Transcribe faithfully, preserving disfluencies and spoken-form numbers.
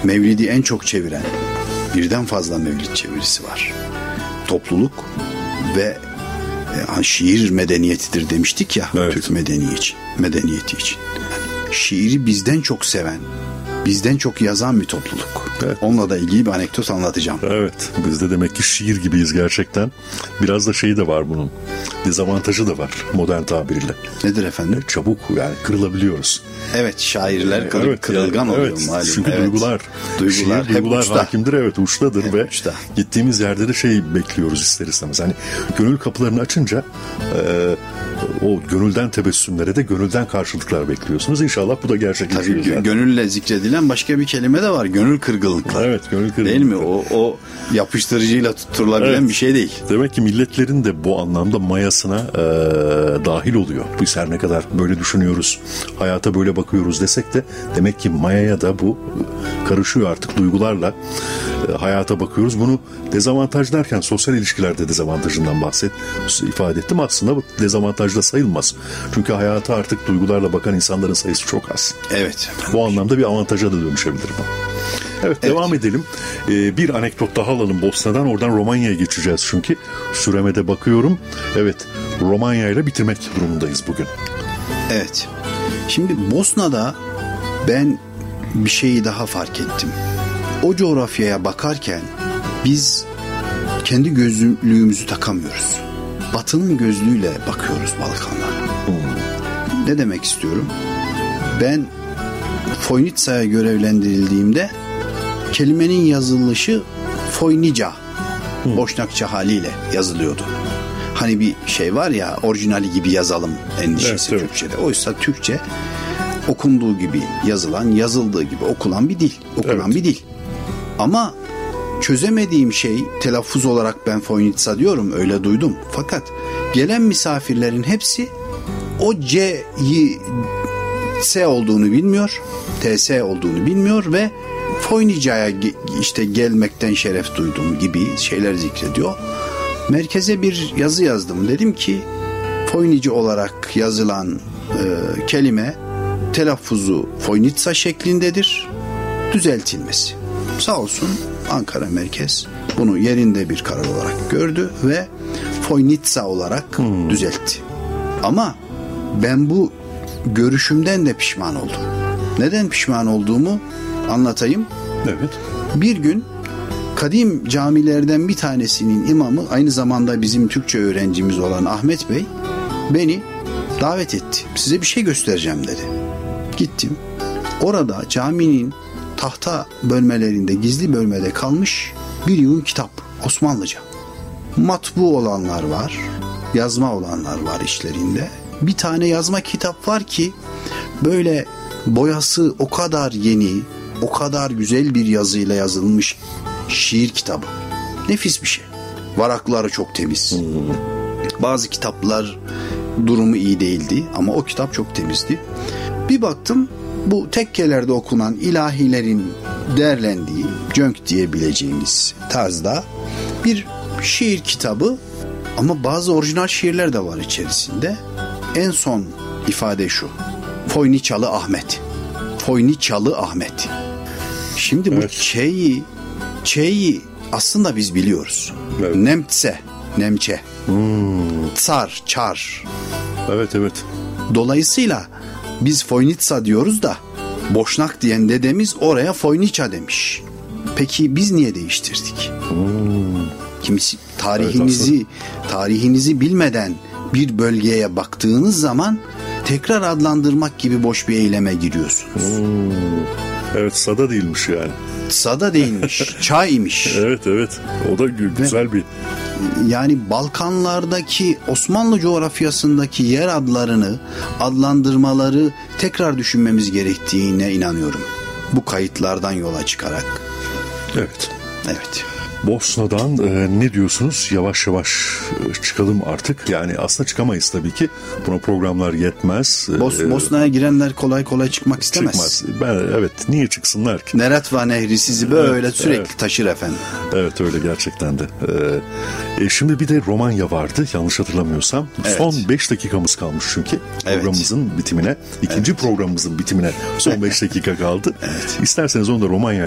Mevlid'i en çok çeviren birden fazla mevlid çevirisi var. Topluluk ve e, şiir medeniyetidir demiştik ya, evet. Türk medeniyeti için, medeniyeti için. Yani şiiri bizden çok seven, bizden çok yazan bir topluluk. Evet. Onunla da ilgili bir anekdot anlatacağım. Evet, biz de demek ki şiir gibiyiz gerçekten. Biraz da şeyi de var bunun. Dezavantajı da var modern tabiriyle. Nedir efendim? Çabuk yani kırılabiliyoruz. Evet, şairler kır, evet, kırılgan yani, oluyor evet, malum. Çünkü evet. duygular, duygular, şiir, duygular hakimdir, evet uçtadır hep ve uçta. Gittiğimiz yerde de şey bekliyoruz ister istemez. Hani gönül kapılarını açınca e, o gönülden tebessümlere de gönülden karşılıklar bekliyorsunuz. İnşallah bu da gerçekleşiyor. Tabii gönülle zikredilen başka bir kelime de var. Gönül kırgınlıkları. Evet, gönül kırgınlıkları. Değil mi? O, o yapıştırıcıyla tutturulabilen evet. bir şey değil. Demek ki milletlerin de bu anlamda mayasına e, dahil oluyor. Biz her ne kadar böyle düşünüyoruz, hayata böyle bakıyoruz desek de demek ki mayaya da bu karışıyor artık duygularla e, hayata bakıyoruz. Bunu dezavantaj derken sosyal ilişkilerde dezavantajından bahset, ifade ettim. Aslında bu dezavantajda sayılmaz. Çünkü hayata artık duygularla bakan insanların sayısı çok az. Evet. Bu anlamda bir avantaja da dönüşebilir bu. Evet, evet, devam edelim. Ee, bir anekdot daha alalım Bosna'dan. Oradan Romanya'ya geçeceğiz çünkü. Süreme de bakıyorum. Evet, Romanya ile bitirmek durumundayız bugün. Evet. Şimdi Bosna'da ben bir şeyi daha fark ettim. O coğrafyaya bakarken biz kendi gözlüğümüzü takamıyoruz. Batı'nın gözlüğüyle bakıyoruz Balkanlara. Hmm. Ne demek istiyorum? Ben Foynica'ya görevlendirildiğimde kelimenin yazılışı Foynica, hmm. Boşnakça haliyle yazılıyordu. Hani bir şey var ya, orijinali gibi yazalım endişesi, evet, Türkçe'de. Oysa Türkçe okunduğu gibi yazılan, yazıldığı gibi okulan bir dil. Okunan evet. bir dil. Ama çözemediğim şey, telaffuz olarak ben Foynica diyorum, öyle duydum. Fakat gelen misafirlerin hepsi o C'yi S olduğunu bilmiyor, T S olduğunu bilmiyor ve Foynica'ya işte gelmekten şeref duydum gibi şeyler zikrediyor. Merkeze bir yazı yazdım. Dedim ki Foynici olarak yazılan e, kelime telaffuzu Foynica şeklindedir. Düzeltilmesi. Sağ olsun Ankara merkez bunu yerinde bir karar olarak gördü ve Foynica olarak hmm. düzeltti. Ama ben bu görüşümden de pişman oldum. Neden pişman olduğumu anlatayım. Evet. Bir gün kadim camilerden bir tanesinin imamı, aynı zamanda bizim Türkçe öğrencimiz olan Ahmet Bey, beni davet etti. Size bir şey göstereceğim dedi. Gittim. Orada caminin tahta bölmelerinde, gizli bölmede kalmış bir yığın kitap, Osmanlıca. Matbu olanlar var, yazma olanlar var işlerinde. Bir tane yazma kitap var ki böyle boyası o kadar yeni, o kadar güzel bir yazıyla yazılmış şiir kitabı. Nefis bir şey. Varakları çok temiz. Hmm. Bazı kitaplar durumu iyi değildi ama o kitap çok temizdi. Bir baktım, bu tekkelerde okunan ilahilerin derlendiği, cönk diyebileceğimiz tarzda bir şiir kitabı ama bazı orijinal şiirler de var içerisinde. En son ifade şu: Foyniçalı Ahmet. Foyniçalı Ahmet. Şimdi evet. bu Ç'yi Ç'yi aslında biz biliyoruz. Evet. Nemtse, Nemçe. Hmm. Tsar, Çar. Evet, evet. Dolayısıyla biz Foynica diyoruz da Boşnak diyen dedemiz oraya Foynica demiş. Peki biz niye değiştirdik? Hmm. Kimisi tarihinizi evet, tarihinizi bilmeden bir bölgeye baktığınız zaman tekrar adlandırmak gibi boş bir eyleme giriyorsunuz. Hmm. Evet, sada değilmiş yani. Sada değilmiş, çaymış. Evet, evet. O da güzel bir. Yani Balkanlardaki Osmanlı coğrafyasındaki yer adlarını, adlandırmaları tekrar düşünmemiz gerektiğine inanıyorum. Bu kayıtlardan yola çıkarak. Evet. Evet. Bosna'dan e, ne diyorsunuz? Yavaş yavaş e, çıkalım artık. Yani aslında çıkamayız tabii ki. Buna programlar yetmez. Bos, e, Bosna'ya girenler kolay kolay çıkmak istemez. Çıkmaz. Ben, evet. Niye çıksınlar ki? Neretva Nehri sizi böyle evet, sürekli evet. taşır efendim. Evet, öyle gerçekten de. E, e, şimdi bir de Romanya vardı yanlış hatırlamıyorsam. Evet. Son beş dakikamız kalmış çünkü. Evet. Programımızın bitimine. İkinci evet. programımızın bitimine son beş dakika kaldı. Evet. İsterseniz onu da Romanya